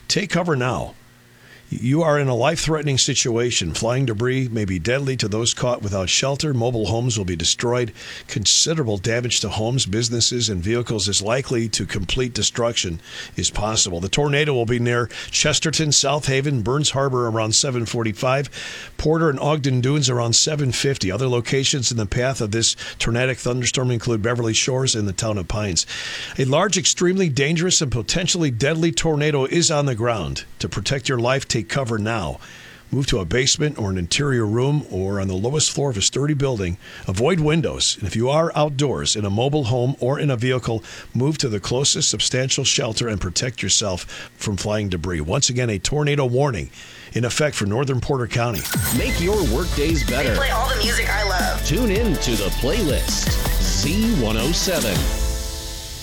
Take cover now. You are in a life-threatening situation. Flying debris may be deadly to those caught without shelter. Mobile homes will be destroyed. Considerable damage to homes, businesses, and vehicles is likely to complete destruction is possible. The tornado will be near Chesterton, South Haven, Burns Harbor around 7:45, Porter and Ogden Dunes around 7:50. Other locations in the path of this tornadic thunderstorm include Beverly Shores and the town of Pines. A large, extremely dangerous, and potentially deadly tornado is on the ground. To protect your life, take cover now. Move to a basement or an interior room or on the lowest floor of a sturdy building. Avoid windows. And if you are outdoors in a mobile home or in a vehicle, move to the closest substantial shelter and protect yourself from flying debris. Once again, a tornado warning in effect for northern Porter County. Make your work days better. Play all the music I love. Tune in to The Playlist, Z107.